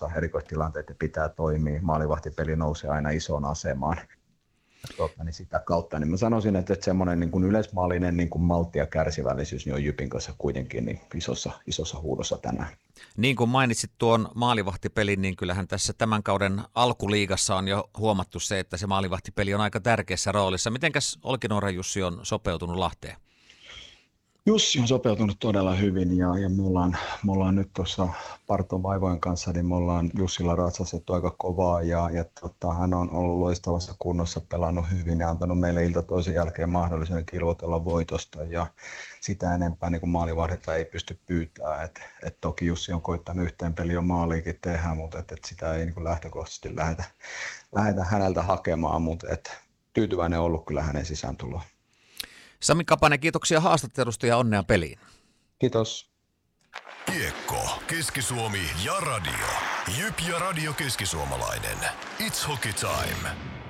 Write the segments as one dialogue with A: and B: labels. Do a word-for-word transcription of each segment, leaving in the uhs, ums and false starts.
A: tuossa erikoistilanteiden pitää toimia. Maalivahtipeli nousee aina isoon asemaan. Tuota, niin sitä kautta niin mä sanoisin, että, että semmoinen niin kuin yleismaallinen niin kuin maltti ja kärsivällisyys niin on Jypin kanssa kuitenkin niin isossa, isossa huudossa tänään.
B: Niin kuin mainitsit tuon maalivahtipelin, niin kyllähän tässä tämän kauden alkuliigassa on jo huomattu se, että se maalivahtipeli on aika tärkeässä roolissa. Mitenkäs Olkinuoren Jussi on sopeutunut Lahteen?
A: Jussi on sopeutunut todella hyvin ja, ja me, ollaan, me ollaan nyt tuossa Parton vaivojen kanssa, niin me ollaan Jussilla ratsastettu aika kovaa ja, ja tota, hän on ollut loistavassa kunnossa, pelannut hyvin ja antanut meille ilta toisen jälkeen mahdollisuuden kilvoitella voitosta ja sitä enempää niin kuin maalivahdetta ei pysty pyytämään. Et, et toki Jussi on koittanut yhteen peliin jo maaliikin tehdä, mutta et, et sitä ei niin kuin lähtökohtaisesti lähdetä, lähdetä häneltä hakemaan, mutta et tyytyväinen on ollut kyllä hänen sisääntuloon.
B: Sami Kapanen, kiitoksia haastattelusta ja onnea peliin.
A: Kiitos.
C: Kiekko, Keski-Suomi ja radio. Jyp ja Radio Keskisuomalainen. It's hockey time.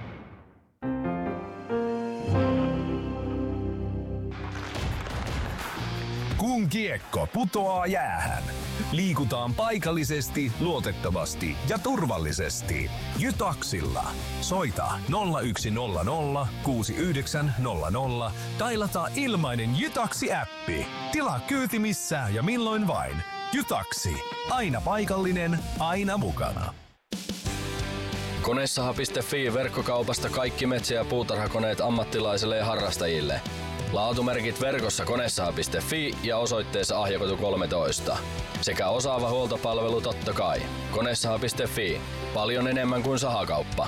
D: Kun kiekko putoaa jäähän, liikutaan paikallisesti, luotettavasti ja turvallisesti. Jytaksilla. Soita nolla yksi nolla nolla kuusi yhdeksän nolla nolla tai lataa ilmainen Jytaksi-äppi. Tilaa kyyti missään ja milloin vain. Jytaksi. Aina paikallinen, aina mukana.
E: Konesaha piste fi verkkokaupasta kaikki metsä- ja puutarhakoneet ammattilaisille ja harrastajille. Laatumerkit verkossa konesaha piste fi ja osoitteessa Ahjakatu kolmetoista. Sekä osaava huoltopalvelu totta kai. konesaha piste fi. Paljon enemmän kuin sahakauppa.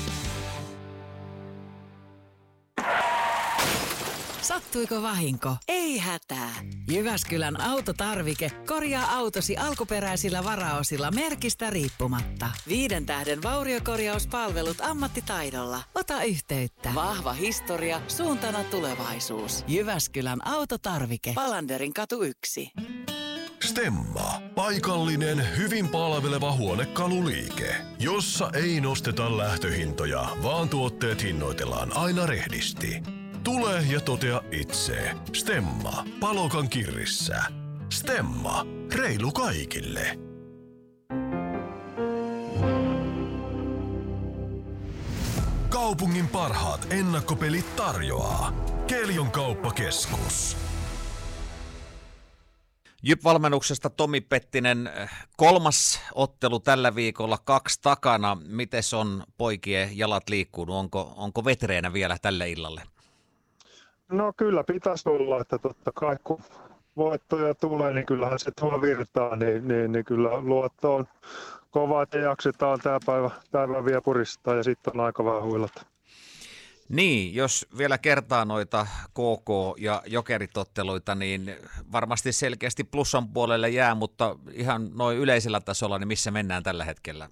F: Sattuiko vahinko? Ei hätää. Jyväskylän autotarvike korjaa autosi alkuperäisillä varaosilla merkistä riippumatta. Viiden tähden vauriokorjauspalvelut ammattitaidolla. Ota yhteyttä. Vahva historia, suuntana tulevaisuus. Jyväskylän autotarvike. Palanderin katu yksi.
C: Stemma. Paikallinen, hyvin palveleva huonekaluliike, jossa ei nosteta lähtöhintoja, vaan tuotteet hinnoitellaan aina rehdisti. Tule ja totea itse. Stemma. Palokan kirrissä. Stemma. Reilu kaikille. Kaupungin parhaat ennakkopelit tarjoaa Keljon kauppakeskus.
B: Jyp-valmennuksesta Tomi Pettinen, kolmas ottelu tällä viikolla, kaksi takana. Mites on poikien jalat liikkunut? Onko, onko vetreenä vielä tälle illalle?
G: No kyllä pitäisi olla, että totta kai kun voittoja tulee, niin kyllähän se tuo virtaa, niin, niin, niin kyllä luotto on kova, että jaksetaan tämä päivä, päivä vielä puristaa ja sitten on aika vähän huilata.
B: Niin, jos vielä kertaa noita K K- ja Jokeritotteluita, niin varmasti selkeästi plussan puolelle jää, mutta ihan noin yleisellä tasolla, niin missä mennään tällä hetkellä?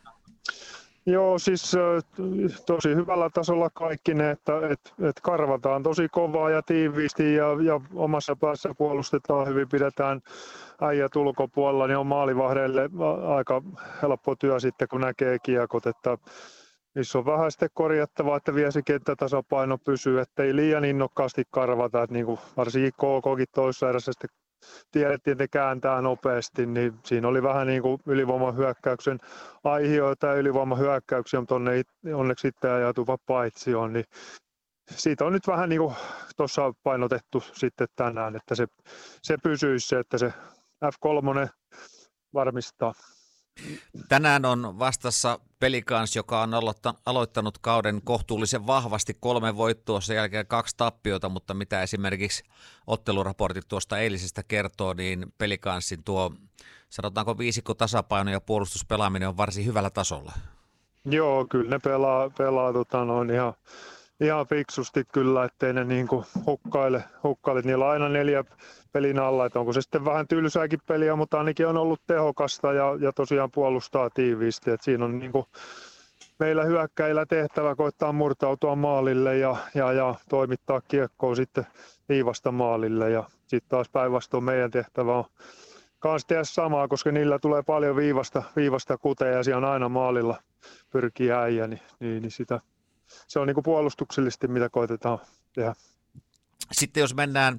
G: Joo, siis tosi hyvällä tasolla kaikki ne, että et, et karvataan tosi kovaa ja tiiviisti ja, ja omassa päässä puolustetaan hyvin, pidetään äijät ulkopuolella, niin on maalivahdeille aika helppo työ sitten, kun näkee kiekot, että niissä on vähän sitten korjattavaa, että vielä se kenttätasapaino pysyy, ettei liian innokkaasti karvata, että niin kuin varsinkin K K:kin toisessa erässä sitten tiedettiin, että ne kääntää nopeasti, niin siinä oli vähän niin kuin ylivoimahyökkäyksen aihioita ja ylivoimahyökkäyksiä, mutta onneksi sitten ajatuva paitsioon, niin siitä on nyt vähän niin kuin tuossa painotettu sitten tänään, että se, se pysyisi se, että se F kolme varmistaa.
B: Tänään on vastassa Pelikans, joka on aloittanut kauden kohtuullisen vahvasti, kolme voittoa, sen jälkeen kaksi tappiota, mutta mitä esimerkiksi otteluraportit tuosta eilisestä kertoo, niin Pelikansin tuo, sanotaanko viisikko tasapaino ja puolustuspelaaminen on varsin hyvällä tasolla. Joo,
G: kyllä ne pelaa, pelaa tota noin ihan, ihan fiksusti kyllä, ettei ne niinku hukkaile, hukkaile. Niillä on aina neljä pelin alla, että onko se sitten vähän tylsääkin peliä, mutta ainakin on ollut tehokasta ja, ja tosiaan puolustaa tiiviisti. Et siinä on niinku meillä hyökkäillä tehtävä koittaa murtautua maalille ja, ja, ja toimittaa kiekkoa sitten viivasta maalille. Ja sitten taas päinvastoin meidän tehtävä on kans tehdä samaa, koska niillä tulee paljon viivasta, viivasta kuteja ja siellä on aina maalilla pyrkii äijä, niin, niin, niin sitä, se on niinku puolustuksellisesti mitä koitetaan tehdä.
B: Sitten jos mennään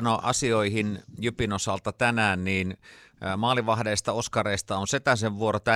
B: kokoonpanoasioihin Jypin osalta tänään, niin maalivahdeista, Oskareista on Setäsen vuoro